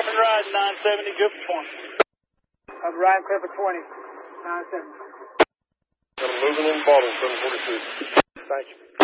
Ride 970, good for 20. I'm Ryan clear for 20, 970. I'm moving on bottle 742. Thank you.